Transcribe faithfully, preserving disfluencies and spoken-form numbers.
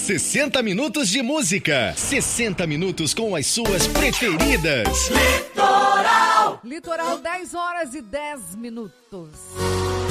sessenta minutos de música. sessenta minutos com as suas preferidas. Litoral. Litoral, dez horas e dez minutos.